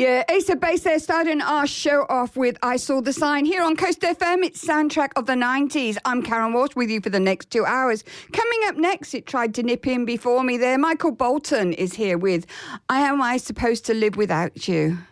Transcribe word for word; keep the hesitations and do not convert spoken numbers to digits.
Yeah, Ace of Base there, starting our show off with I Saw the Sign here on Coast F M. It's Soundtrack of the nineties. I'm Karen Walsh with you for the next two hours. Coming up next, it tried to nip in before me there. Michael Bolton is here with I Am I Supposed to Live Without You?